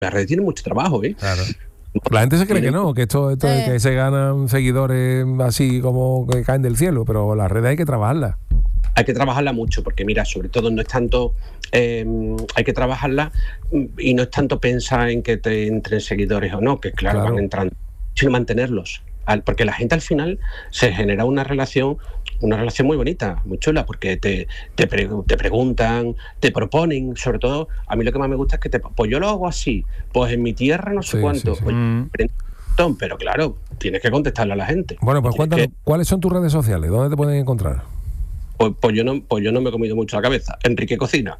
las redes tienen mucho trabajo, ¿eh? Claro. La gente se cree que no, que esto es que se ganan seguidores así como que caen del cielo, pero las redes hay que trabajarlas. Hay que trabajarla mucho, porque mira, sobre todo no es tanto, hay que trabajarla y no es tanto pensar en que te entren seguidores o no, que claro. Van entrando, sino mantenerlos. Porque la gente al final se genera una relación muy bonita, muy chula, porque te preguntan, te proponen, sobre todo, a mí lo que más me gusta es que pues yo lo hago así, pues en mi tierra no sé cuánto, pues, pero claro, tienes que contestarle a la gente. Bueno, pues cuéntanos, ¿cuáles son tus redes sociales? ¿Dónde te pueden encontrar? Pues yo no me he comido mucho la cabeza. Enrique Cocina.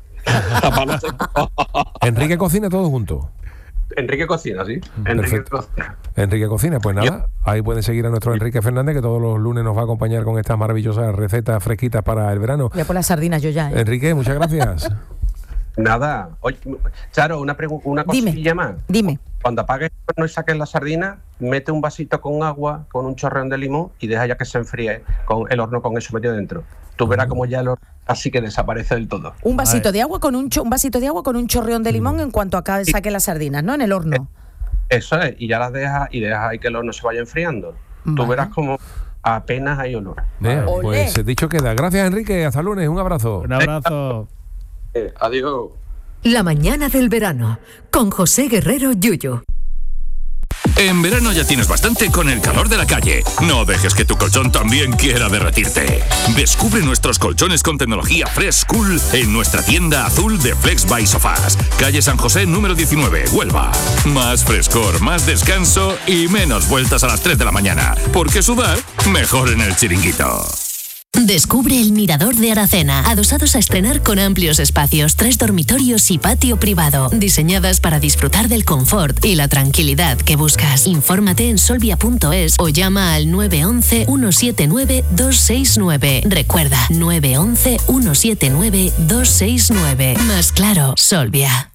Enrique Cocina, todo junto. Enrique Cocina, sí. Enrique Cocina, pues nada, ahí pueden seguir a nuestro Enrique Fernández, que todos los lunes nos va a acompañar con estas maravillosas recetas fresquitas para el verano. Voy a por las sardinas yo ya, ¿eh? Enrique, muchas gracias. Nada. Oye, Charo, una cosilla más. Dime. Cuando apagues el horno y saques la sardina, mete un vasito con agua, con un chorreón de limón y deja ya que se enfríe con el horno con eso metido dentro. Tú verás como ya el horno así que desaparece del todo. Un vasito de agua con un chorreón de limón en cuanto acabe saques las sardinas, ¿no? En el horno. Eso es, y ya las dejas ahí que el horno se vaya enfriando. Tú verás como apenas hay olor. Pues dicho queda. Gracias, Enrique. Hasta el lunes. Un abrazo. Un abrazo. Adiós. La mañana del verano, con José Guerrero Yuyu. En verano ya tienes bastante con el calor de la calle. No dejes que tu colchón también quiera derretirte. Descubre nuestros colchones con tecnología Fresh Cool en nuestra tienda azul de Flex by Sofás. Calle San José, número 19, Huelva. Más frescor, más descanso y menos vueltas a las 3 de la mañana. Porque sudar, mejor en el Chiringuito. Descubre el Mirador de Aracena, adosados a estrenar con amplios espacios, 3 dormitorios y patio privado, diseñadas para disfrutar del confort y la tranquilidad que buscas. Infórmate en solvia.es o llama al 911 179 269. Recuerda, 911 179 269. Más claro, Solvia.